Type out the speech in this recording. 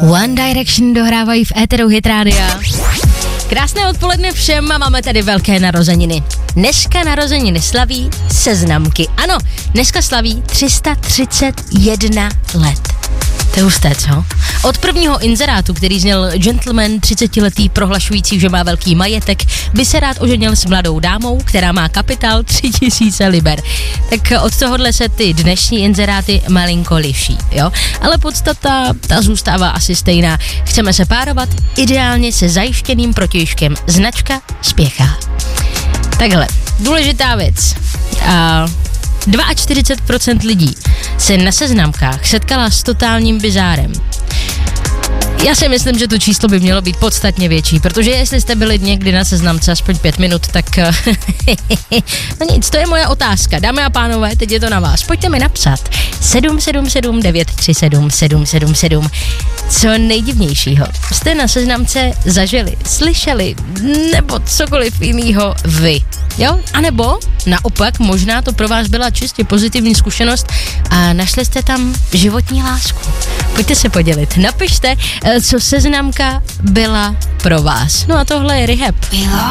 One Direction dohrávají v éteru Hit Rádia. Krásné odpoledne všem a máme tady velké narozeniny. Dneska narozeniny slaví Seznamky. Ano, dneska slaví 331 let. To je husté, co? Od prvního inzerátu, který zněl gentleman 30letý prohlašující, že má velký majetek, by se rád oženil s mladou dámou, která má kapitál 3000 liber. Tak od tohohle se ty dnešní inzeráty malinko liší, jo? Ale podstata, ta zůstává asi stejná. Chceme se párovat ideálně se zajištěným protějškem. Značka spěchá. Takhle, důležitá věc. 42% lidí se na seznamkách setkala s totálním bizárem. Já si myslím, že to číslo by mělo být podstatně větší, protože jestli jste byli někdy na seznamce aspoň 5 minut, tak no nic, to je moje otázka. Dámy a pánové, teď je to na vás. Pojďte mi napsat 777 937 777. Co nejdivnějšího jste na seznamce zažili, slyšeli, nebo cokoliv jinýho vy. Jo? A nebo naopak, možná to pro vás byla čistě pozitivní zkušenost a našli jste tam životní lásku. Pojďte se podělit. Napište, co seznamka byla pro vás. No a tohle je Rehab.